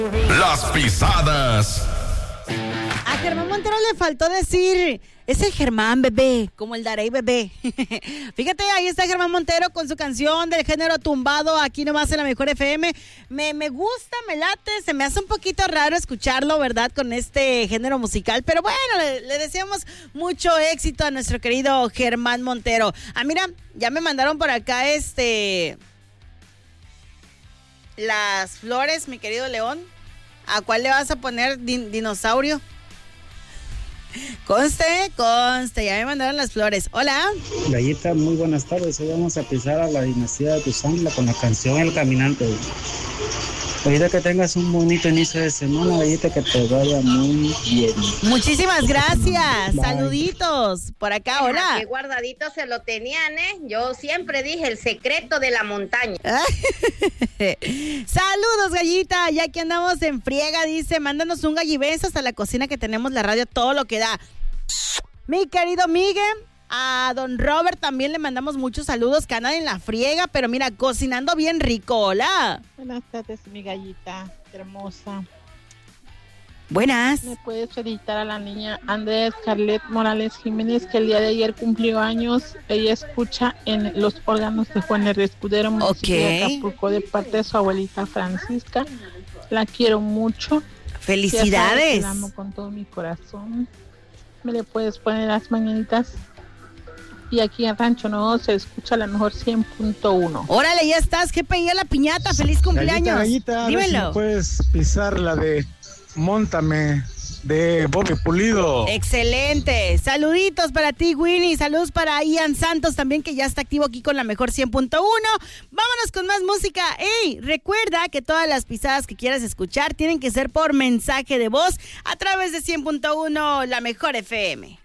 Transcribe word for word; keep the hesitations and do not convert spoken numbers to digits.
Las pisadas. A Germán Montero le faltó decir, es el Germán, bebé, como el Darey, bebé. Fíjate, ahí está Germán Montero con su canción del género tumbado, aquí nomás en la Mejor F M. Me, me gusta, me late, se me hace un poquito raro escucharlo, ¿verdad? Con este género musical, pero bueno, le, le deseamos mucho éxito a nuestro querido Germán Montero. Ah, mira, ya me mandaron por acá este... las flores, mi querido León. ¿A cuál le vas a poner din- dinosaurio? Conste, conste, ya me mandaron las flores. Hola. Gallita, muy buenas tardes. Hoy vamos a pisar a la dinastía de Tuzantla con la canción El Caminante. Ahorita que tengas un bonito inicio de semana, Gallita, que te vaya muy bien. Muchísimas gracias. Bye. Saluditos. Por acá, hola. Qué guardadito se lo tenían, ¿eh? Yo siempre dije el secreto de la montaña. Saludos, Gallita. Ya que andamos en friega, dice, mándanos un gallibeso hasta la cocina que tenemos la radio, todo lo que da. Mi querido Miguel, a don Robert también le mandamos muchos saludos, que andan en la friega, pero mira, cocinando bien rico. Hola. Buenas tardes, mi Gallita hermosa. Buenas. ¿Me puedes felicitar a la niña Andrea Scarlett Morales Jiménez, que el día de ayer cumplió años? Ella escucha en los órganos de Juan R. Escudero, municipio de Acapulco, de parte de su abuelita Francisca. La quiero mucho. Felicidades. La amo con todo mi corazón. ¿Me le puedes poner las mañanitas? Y aquí en Rancho Nuevo se escucha la mejor cien punto uno. Órale, ya estás. ¿Qué pedía la piñata? ¡Feliz cumpleaños! Gallita, Gallita, dímelo. a ver si puedes pisar la de Móntame de Bobby Pulido. Excelente. Saluditos para ti, Winnie. Saludos para Ian Santos también, que ya está activo aquí con la mejor cien punto uno. Vámonos con más música. Ey, recuerda que todas las pisadas que quieras escuchar tienen que ser por mensaje de voz a través de cien punto uno, la mejor F M.